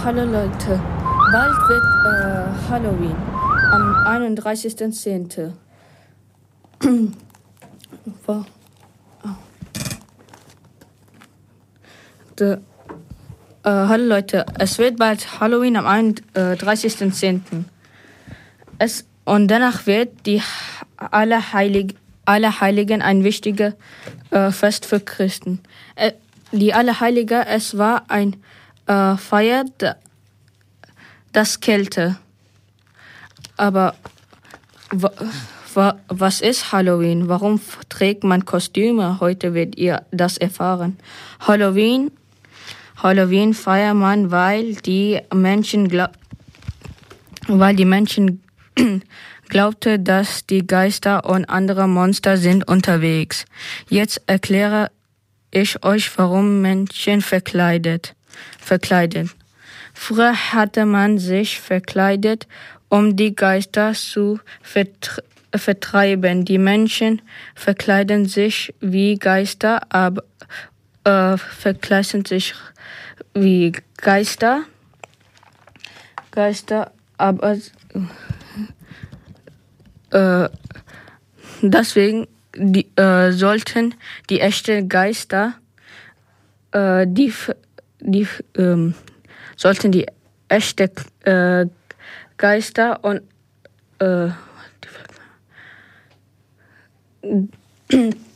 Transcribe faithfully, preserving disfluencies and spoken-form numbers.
hallo Leute, bald wird äh, Halloween am einunddreißigsten zehnten Wo- ah. De, äh, hallo Leute, es wird bald Halloween am einunddreißigsten zehnten Es, und danach wird die Allerheilig, Allerheiligen ein wichtiges äh, Fest für Christen. Äh, die Allerheilige, es war ein äh, Feier d- das Kälte. Aber wa, wa, was ist Halloween? Warum f- trägt man Kostüme? Heute werdet ihr das erfahren. Halloween, Halloween feiert man, weil die Menschen gla- weil die Menschen glaubte, dass die Geister und andere Monster sind unterwegs. Jetzt erkläre ich euch, warum Menschen verkleidet, verkleiden. Früher hatte man sich verkleidet, um die Geister zu vertr- vertreiben. Die Menschen verkleiden sich wie Geister, aber äh, verkleiden sich wie Geister, Geister, aber äh, deswegen die, äh, sollten die echten Geister, äh, die, f- die f- ähm, sollten die echte äh, Geister und äh,